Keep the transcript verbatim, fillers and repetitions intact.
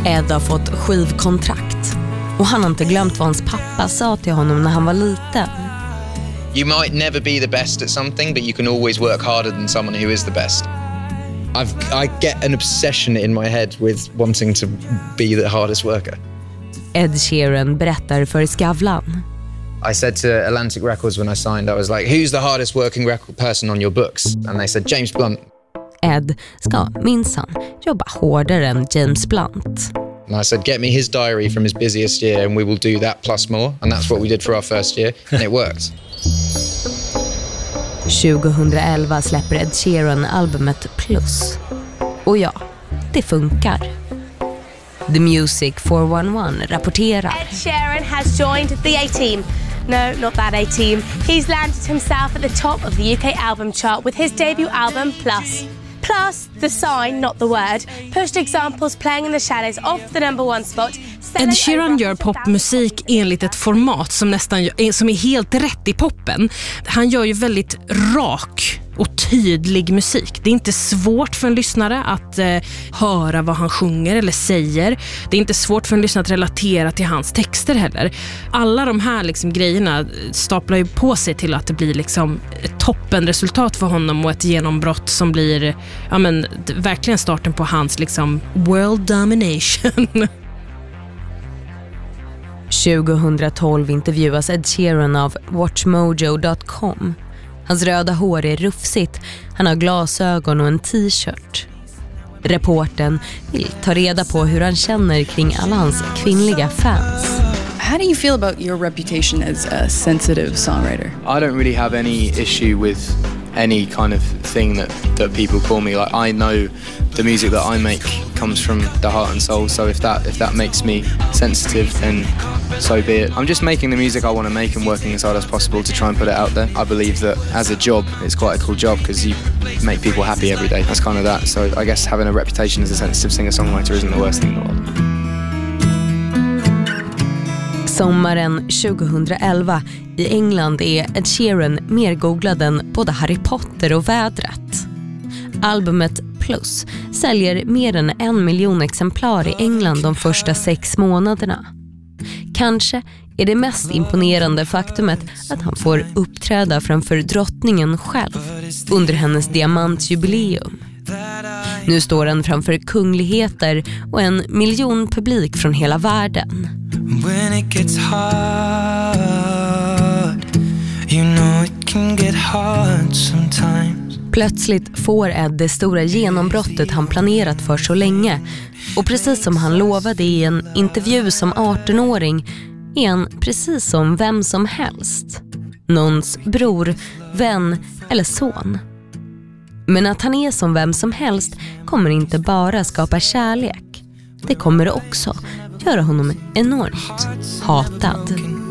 Ed har fått skivkontrakt och han har inte glömt vad hans pappa sa till honom när han var liten. You might never be the best at something, but you can always work harder than someone who is the best. I've, I get an obsession in my head with wanting to be the hardest worker. Ed Sheeran berättar för Skavlan. I said to Atlantic Records when I signed, I was like, who's the hardest working record person on your books? And they said, James Blunt. Ed ska minsann jobba hårdare än James Blunt. And I said, get me his diary from his busiest year and we will do that plus more. And that's what we did for our first year. And it worked. tjugohundraelva släpper Ed Sheeran albumet Plus. Och ja, det funkar. The Music four eleven rapporterar. Ed Sheeran has joined the A-Team. No, not that A-Team. He's landed himself at the top of the U K album chart with his debut album Plus. Plus, the sign, not the word, pushed examples playing in the shadows of the number one spot. Ed Sheeran gör popmusik enligt ett format som nästan som är helt rätt i poppen. Han gör ju väldigt rak och tydlig musik. Det är inte svårt för en lyssnare att eh, höra vad han sjunger eller säger. Det är inte svårt för en lyssnare att relatera till hans texter heller. Alla de här liksom, grejerna staplar ju på sig till att det blir liksom, ett toppenresultat för honom och ett genombrott som blir ja, men, verkligen starten på hans liksom, world domination. tjugohundratolv intervjuas Ed Sheeran av watch mojo dot com. Hans röda hår är rufsigt, han har glasögon och en t-shirt. Reporten vill ta reda på hur han känner kring alla hans kvinnliga fans. How do you feel about your reputation as a sensitive songwriter? I don't really have any issue with any kind of thing that, that people call me. Like, I know the music that I make comes from the heart and soul, so if that if that makes me sensitive, then so be it. I'm just making the music I want to make and working as hard as possible to try and put it out there. I believe that as a job, it's quite a cool job because you make people happy every day. That's kind of that. So I guess having a reputation as a sensitive singer-songwriter isn't the worst thing in the world. Sommaren tjugohundraelva i England är Ed Sheeran mer googlad än både Harry Potter och vädret. Albumet Plus säljer mer än en miljon exemplar i England de första sex månaderna. Kanske är det mest imponerande faktumet att han får uppträda framför drottningen själv under hennes diamantjubileum. Nu står han framför kungligheter och en miljon publik från hela världen. When it gets hard, you know it can get hard sometimes. Plötsligt får Ed det stora genombrottet han planerat för så länge. Och precis som han lovade i en intervju som arton-åring är han precis som vem som helst. Någons bror, vän eller son. Men att han är som vem som helst kommer inte bara skapa kärlek. Det kommer också göra honom enormt hatad.